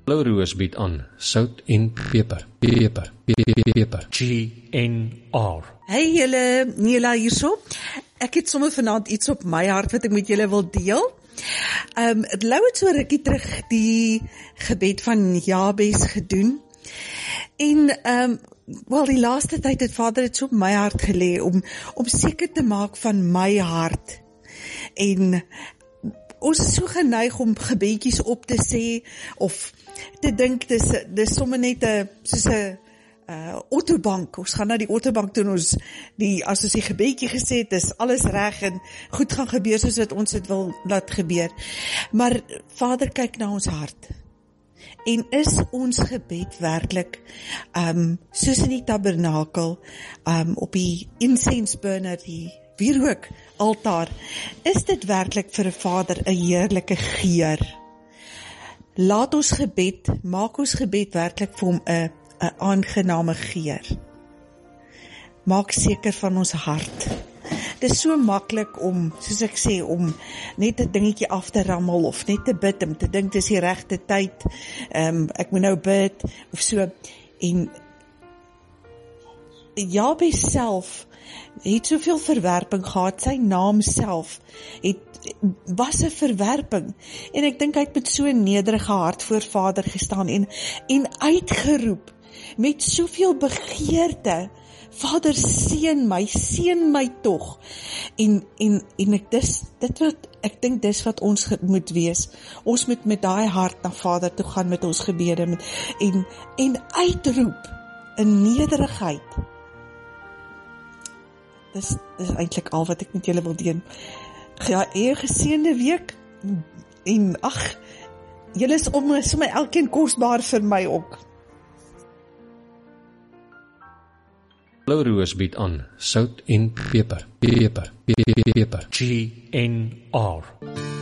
Blou Roos bied aan sout en peper. Peper. GNR. Hey julle, Nela hierso. Ek het sommer vanaand iets op my hart wat ek met julle wil deel. Lou het so rukkie terug die gebed van Jabes gedoen. En die laaste tyd het Vader het so op my hart gelê om seker te maak van my hart. En ons is so geneig om gebedjies op te sê of te dink dis sommer net soos 'n autobank. Ons gaan na die autobank toe en as ons die gebedjie gesê het, is alles reg en goed gaan gebeur soos wat ons dit wil laat gebeur. Maar Vader kyk na ons hart. En is ons gebed werklik soos in die tabernakel op die incense burner, die wierook altaar, is dit werklik vir 'n Vader 'n heerlike geur? Maak ons gebed werklik vir hom 'n aangename geur. Maak seker van ons hart. Dit is so maklik om, soos ek sê, om net 'n dingetjie af te rammel of net te bid, om te dink dis die regte tyd, ek moet nou bid of so. En Jabes self het soveel verwerping gehad, sy naam self was 'n verwerping, en ek dink hy het met so 'n nederige hart voor Vader gestaan en uitgeroep met soveel begeerte, Vader, seën my tog. En ek dink dis wat ons moet wees. Ons moet met daai hart na Vader toe gaan met ons gebede en uitroep in nederigheid. Dis eintlik al wat ek met julle wil deel. Ja, 'n geseënde week, en julle is sommer elkeen kosbaar vir my ook. Blou Roos bied aan sout en peper. GNR.